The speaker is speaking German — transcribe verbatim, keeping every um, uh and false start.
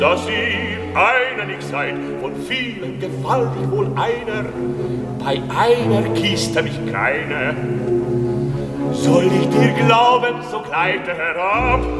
Dass ihr einer nicht seid, von vielen gewaltig wohl einer, bei einer Kiste mich keiner. Soll ich dir glauben, so gleite herab,